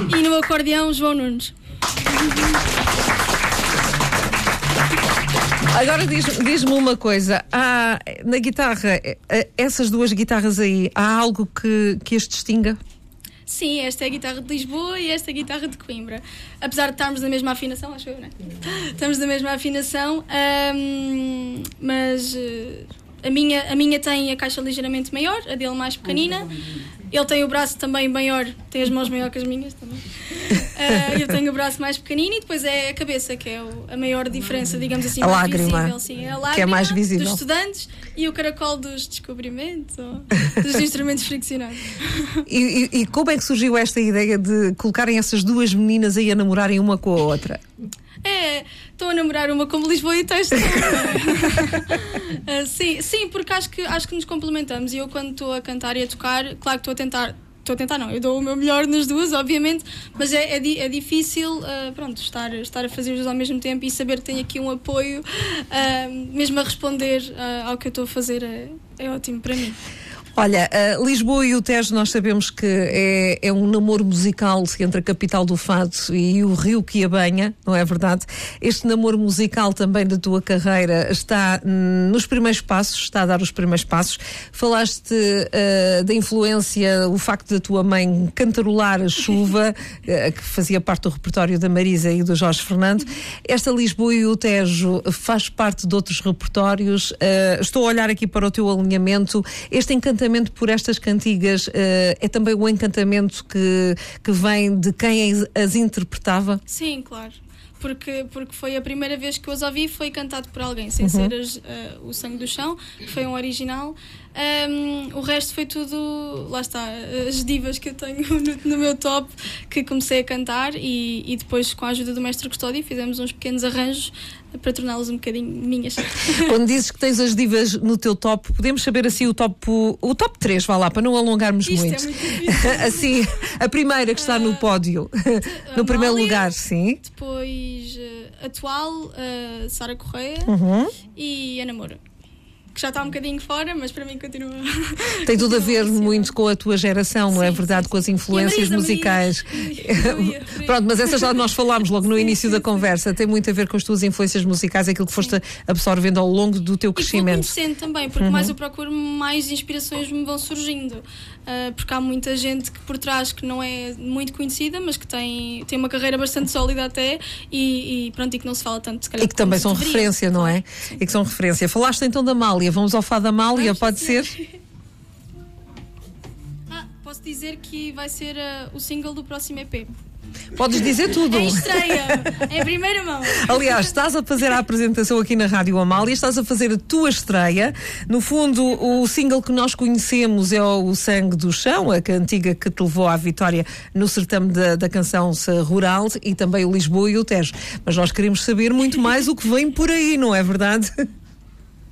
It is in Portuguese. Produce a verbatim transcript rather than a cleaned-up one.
E no acordeão, João Nunes. Agora diz, diz-me uma coisa, há, na guitarra, essas duas guitarras aí, há algo que, que as distinga? Sim, esta é a guitarra de Lisboa e esta é a guitarra de Coimbra. Apesar de estarmos na mesma afinação, acho eu, não é? Estamos na mesma afinação, hum, mas uh, a, minha, a minha tem a caixa ligeiramente maior, a dele mais pequenina. Ele tem o braço também maior, tem as mãos maior que as minhas também. Uh, eu tenho o braço mais pequenino e depois é a cabeça, que é o, a maior diferença, digamos assim, a mais lágrima, visível. Sim, é a lágrima, que é mais visível, dos estudantes, e o caracol dos descobrimentos, ou dos instrumentos friccionados. E, e, e como é que surgiu esta ideia de colocarem essas duas meninas aí a namorarem uma com a outra? É, estou a namorar uma como Lisboa e Texto. uh, sim, sim, porque acho que, acho que nos complementamos. E eu, quando estou a cantar e a tocar, claro que estou a tentar. Estou a tentar, não, eu dou o meu melhor nas duas, obviamente, mas é, é, é difícil uh, pronto, estar, estar a fazer os dois ao mesmo tempo e saber que tenho aqui um apoio, uh, mesmo a responder uh, ao que eu estou a fazer, é, é ótimo para mim. Olha, uh, Lisboa e o Tejo, nós sabemos que é, é um namoro musical entre a capital do fado e o rio que a banha, não é verdade? Este namoro musical também da tua carreira está hum, nos primeiros passos, está a dar os primeiros passos. Falaste uh, da influência, o facto da tua mãe cantarolar a chuva, uh, que fazia parte do repertório da Marisa e do Jorge Fernando. Esta Lisboa e o Tejo faz parte de outros repertórios. Uh, estou a olhar aqui para o teu alinhamento. Este encantamento por estas cantigas uh, é também o encantamento que, que vem de quem as interpretava? Sim, claro. Porque, porque foi a primeira vez que eu as ouvi, foi cantado por alguém, sem uhum. ser as, uh, o Sangue do Chão, que foi um original. Um, o resto foi tudo, lá está, as divas que eu tenho no, no meu top, que comecei a cantar e, e depois, com a ajuda do mestre Custódio, fizemos uns pequenos arranjos para torná-las um bocadinho minhas. Quando dizes que tens as divas no teu top, podemos saber assim o top, o top três, vá lá, para não alongarmos Isto muito. É muito difícil. Assim, a primeira que está no pódio, uh, no primeiro Amália, lugar, sim. Depois, uh, atual, uh, Sara Correia uhum. e Ana Moura. Que já está um bocadinho fora, mas para mim continua. Tem tudo a ver muito com a tua geração, não sim, é verdade? Sim, com as influências Marisa, musicais. Maria, Maria, Pronto, mas essa já nós falámos logo no início da conversa. Tem muito a ver com as tuas influências musicais, aquilo que foste absorvendo ao longo do teu crescimento. E vou conhecendo também, porque uhum. mais eu procuro, mais inspirações me vão surgindo. Uh, porque há muita gente que por trás que não é muito conhecida, mas que tem, tem uma carreira bastante sólida até e, e pronto, e que não se fala tanto, se calhar. E que também são deveria. referência, não é? Sim. E que são referência. Falaste então da Amália, vamos ao Fado Amália, Vamos pode dizer. ser? Ah, posso dizer que vai ser uh, o single do próximo E P. Podes dizer tudo. É estreia, é em primeira mão. Aliás, estás a fazer a apresentação aqui na Rádio Amália, estás a fazer a tua estreia. No fundo, o single que nós conhecemos é o Sangue do Chão, a cantiga que te levou à vitória no certame da, da canção rural, e também o Lisboa e o Tejo. Mas nós queremos saber muito mais o que vem por aí, não é verdade?